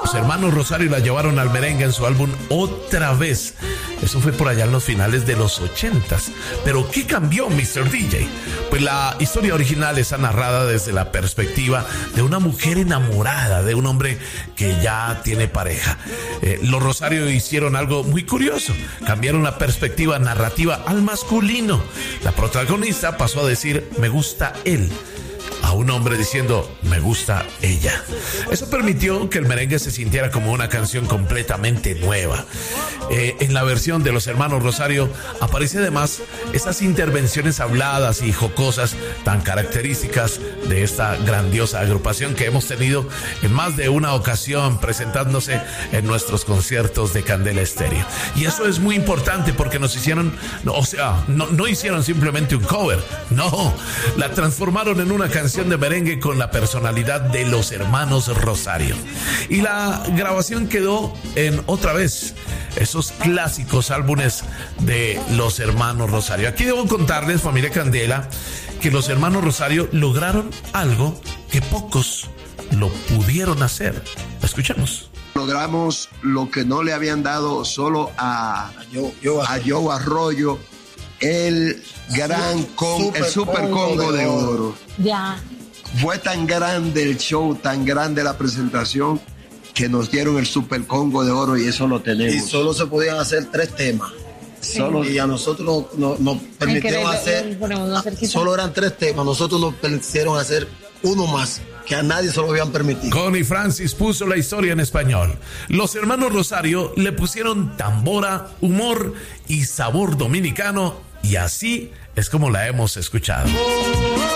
Los hermanos Rosario la llevaron al merengue en su álbum Otra Vez. Eso fue por allá en los finales de los 80s. Pero ¿qué cambió, Mr. DJ? Pues la historia original está narrada desde la perspectiva de una mujer enamorada de un hombre que ya tiene pareja. Los Rosario hicieron algo muy curioso. Cambiaron la perspectiva narrativa al masculino. La protagonista pasó a decir, me gusta él, a un hombre diciendo, me gusta ella. Eso permitió que el merengue se sintiera como una canción completamente nueva. En la versión de los hermanos Rosario aparece además esas intervenciones habladas y jocosas tan características de esta grandiosa agrupación que hemos tenido en más de una ocasión presentándose en nuestros conciertos de Candela Estéreo. Y eso es muy importante porque nos hicieron, no hicieron simplemente un cover, no, la transformaron en una canción de merengue con la personalidad de los hermanos Rosario. Y la grabación quedó en Otra Vez, esos clásicos álbumes de los hermanos Rosario. Aquí debo contarles, familia Candela, que los hermanos Rosario lograron algo que pocos lo pudieron hacer. Escuchemos. Logramos lo que no le habían dado solo a Joe Arroyo, el Super Congo de Oro. Ya. Fue tan grande el show, tan grande la presentación, que nos dieron el Super Congo de Oro y eso lo tenemos. Y solo se podían hacer 3 temas. Sí. Y a nosotros nos permitieron hacer, solo eran 3 temas, nosotros nos permitieron hacer uno más, que a nadie se lo habían permitido. Connie Francis puso la historia en español. Los hermanos Rosario le pusieron tambora, humor y sabor dominicano, y así es como la hemos escuchado.